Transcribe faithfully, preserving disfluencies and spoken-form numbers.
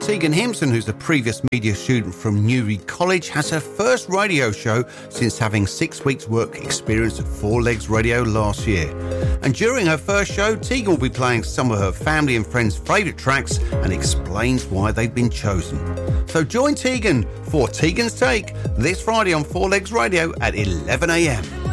Tegan Himson, who's a previous media student from Newry College, has her first radio show since having six weeks work experience at Four Legs Radio last year. And during her first show, Tegan will be playing some of her family and friends' favourite tracks and explains why they've been chosen. So join Tegan for Tegan's Take this Friday on Four Legs Radio at eleven a m.